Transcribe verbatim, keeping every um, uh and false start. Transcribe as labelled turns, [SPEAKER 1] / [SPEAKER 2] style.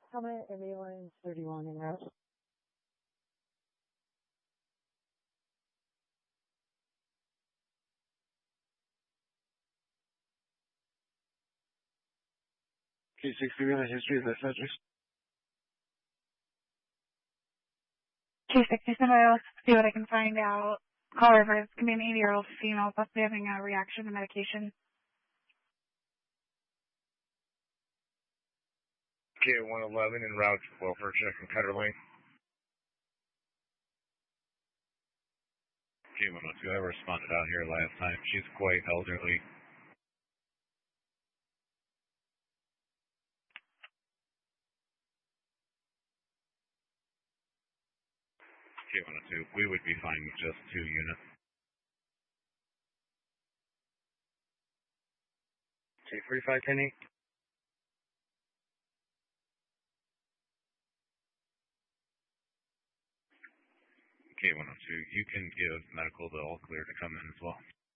[SPEAKER 1] Helmet ambulance thirty-one en route.
[SPEAKER 2] K six, we got a history of the Cedric.
[SPEAKER 3] K sixty-seven, I'll see what I can find out. However, it's going to be an eighty-year-old female possibly having a reaction to medication.
[SPEAKER 4] K one eleven en route to welfare check in Cutter Lane.
[SPEAKER 5] K one oh two, I responded out here last time. She's quite elderly. K one oh two, we would be fine with just two units.
[SPEAKER 2] K forty-five, Kenny.
[SPEAKER 5] K one oh two, you can give medical the all clear to come in as well.